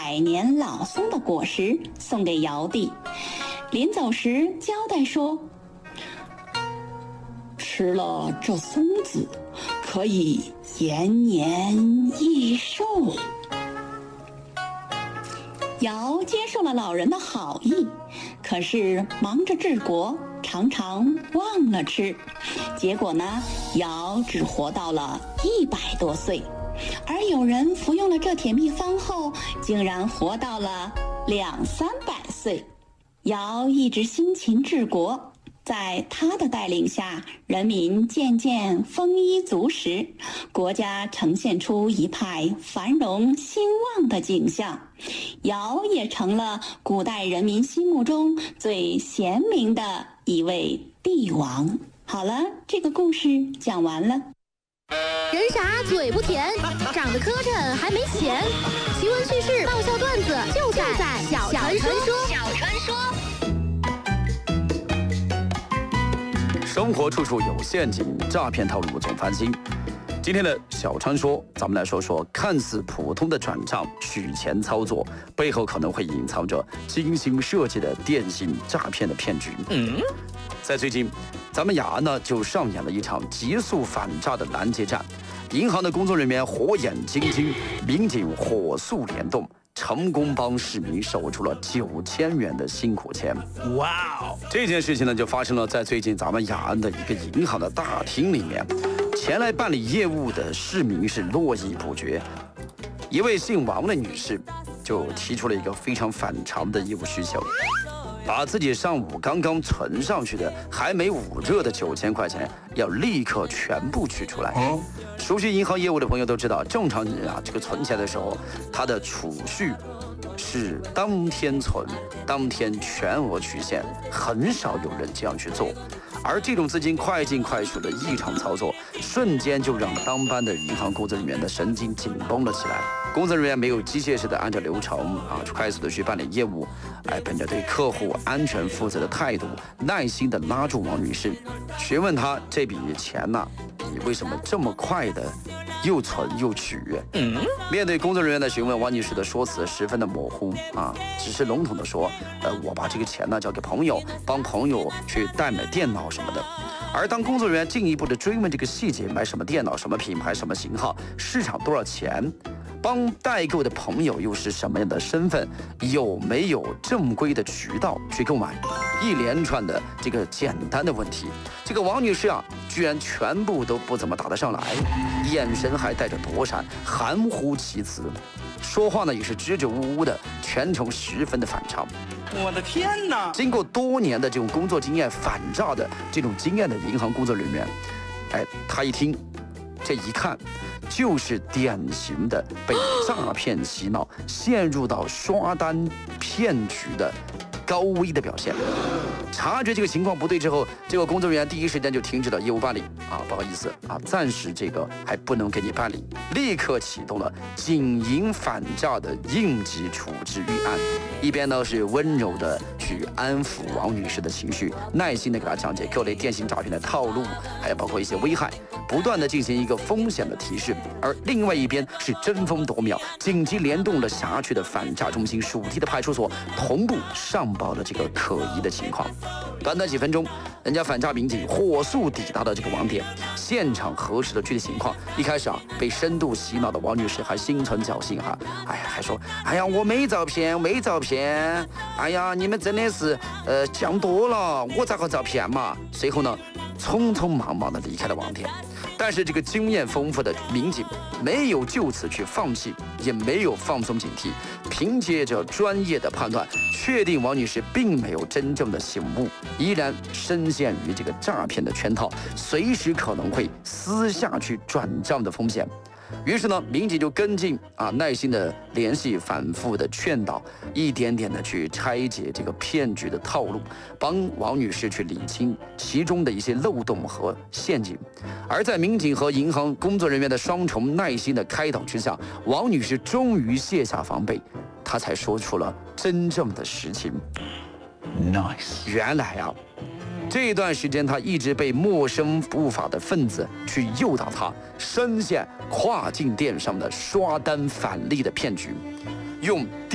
百年老松的果实送给尧帝。临走时交代说，吃了这松子可以延年益寿。尧接受了老人的好意，可是忙着治国，常常忘了吃，结果呢，尧只活到了100多岁，而有人服用了这铁秘方后，竟然活到了200-300岁。尧一直辛勤治国，在他的带领下，人民渐渐丰衣足食，国家呈现出一派繁荣兴旺的景象。尧也成了古代人民心目中最贤明的一位帝王。好了，这个故事讲完了。 人傻嘴不甜，长得磕碜还没钱。奇闻趣事、爆笑段子就在小传说。 生活处处有陷阱，诈骗套路总翻新。今天的小传说，咱们来说说看似普通的转账取钱操作，背后可能会隐藏着精心设计的电信诈骗的骗局。在最近，咱们雅安呢就上演了一场急速反诈的拦截战，银行的工作人员火眼金睛，民警火速联动，成功帮市民守住了9000元的辛苦钱。哇哦！这件事情呢，就发生了在最近咱们雅安的一个银行的大厅里面。前来办理业务的市民是络绎不绝。一位姓王的女士就提出了一个非常反常的业务需求，把自己上午刚刚存上去的还没捂热的9000块钱要立刻全部取出来。熟悉银行业务的朋友都知道，正常人啊，这个存钱的时候，他的储蓄是当天存，当天全额取现，很少有人这样去做。而这种资金快进快出的异常操作，瞬间就让当班的银行工作人员的神经紧绷了起来。工作人员没有机械式的按照流程快速的去办理业务，本着对客户安全负责的态度，耐心的拉住王女士，询问她这笔钱呢，你为什么这么快的又存又取？面对工作人员的询问，王女士的说辞十分的模糊只是笼统的说，我把这个钱呢交给朋友，帮朋友去代买电脑什么的。而当工作人员进一步的追问这个细节，买什么电脑、什么品牌、什么型号、市场多少钱，帮代购的朋友又是什么样的身份，有没有正规的渠道去购买，一连串的这个简单的问题，这个王女士居然全部都不怎么答得上来，眼神还带着躲闪，含糊其辞，说话呢也是支支吾吾的，全程十分的反常。 我的天哪！ 经过多年的这种工作经验，反诈的这种经验的银行工作人员，他一听，这一看，就是典型的被诈骗洗脑，陷入到刷单骗局的高危的表现。察觉这个情况不对之后，这个工作人员第一时间就停止了业务办理不好意思暂时这个还不能给你办理，立刻启动了警银反诈的应急处置预案。一边呢是温柔的去安抚王女士的情绪，耐心的给她讲解各类电信诈骗的套路，还有包括一些危害，不断的进行一个风险的提示。而另外一边是争分夺秒，紧急联动了辖区的反诈中心、属地的派出所，同步上报了这个可疑的情况。短短几分钟，人家反诈民警火速抵达了这个网点，现场核实了具体情况。一开始被深度洗脑的王女士还心存侥幸还说我没照骗，你们真的是讲多了，我咋个照骗嘛？随后呢，匆匆忙忙的离开了网点。但是这个经验丰富的民警没有就此去放弃，也没有放松警惕，凭借着专业的判断，确定王女士并没有真正的醒悟，依然深陷于这个诈骗的圈套，随时可能会私下去转账的风险。于是呢，民警就跟进耐心的联系，反复的劝导，一点点的去拆解这个骗局的套路，帮王女士去理清其中的一些漏洞和陷阱。而在民警和银行工作人员的双重耐心的开导之下，王女士终于卸下防备，她才说出了真正的实情。 Nice， 原来这段时间他一直被陌生不法的分子去诱导他深陷跨境电商的刷单返利的骗局，用